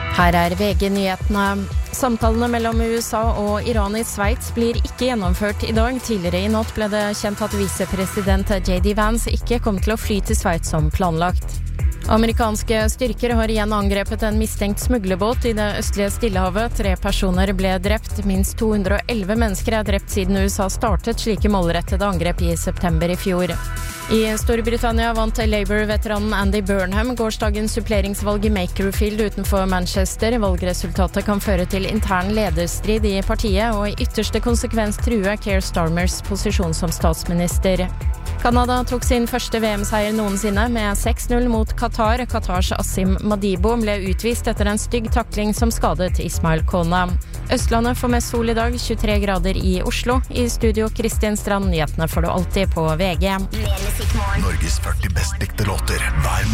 Her VG-nyhetene. Samtalene mellom USA og Iran i Sveits blir ikke gjennomført i dag. Tidligere i natt ble det kjent at visepresident J.D. Vance ikke kom til å fly til Sveits som planlagt. Amerikanske styrker har igjen angrepet en mistenkt smuglerbåt i det østlige Stillehavet. 3 personer ble drept. Minst 211 mennesker drept siden USA startet slike målrettede angrep i september i fjor. I Storbritannia vant Labour-veteranen Andy Burnham gårsdagens suppleringsvalg i Makerfield utenfor Manchester. Valgresultatet kan føre til intern lederstrid i partiet og i ytterste konsekvens true Keir Starmers posisjon som statsminister. Kanada tok sin første VM-seier noensinne med 6-0 mot Qatar. Qatars Asim Madibo ble utvist etter en stygg takling som skadet Ismail Kona. Østlandet får mest sol i dag, 23 grader i Oslo. I studio Kristin Strand, nyhetene får du alltid på VG. Norges 40 best likte låter hver